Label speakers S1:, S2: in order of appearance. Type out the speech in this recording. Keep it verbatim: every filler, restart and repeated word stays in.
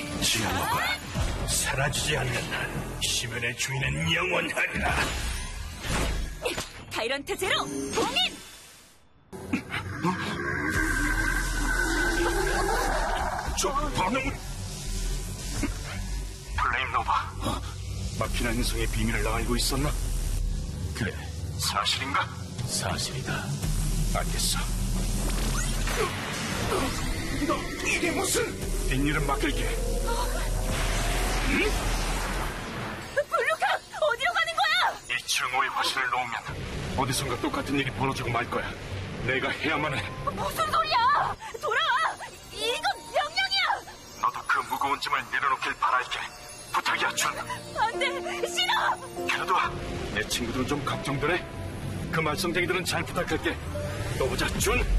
S1: 지아노가 사라지지 않는 한 시면의 주인은 영원하리라.
S2: 타이런트 제로 공인!
S1: 저 반응은... 플레임 노바, 어? 마키나 인성의 비밀을 알고 있었나? 그래, 사실인가? 사실이다. 알겠어. 너, 이게 무슨... 빈일은 맡길게. 응?
S2: 블루카! 어디로 가는 거야?
S1: 이 증오의 화신을 놓으면 어디선가 똑같은 일이 벌어지고 말 거야. 내가 해야만 해.
S2: 무슨 소리야! 돌아와! 이건 명령이야!
S1: 너도 그 무거운 짐을 내려놓길 바랄게. 부탁이야, 준.
S2: 안 돼! 싫어!
S1: 그래도 내 친구들은 좀 걱정되네. 그 말썽쟁이들은 잘 부탁할게. 또 보자, 준.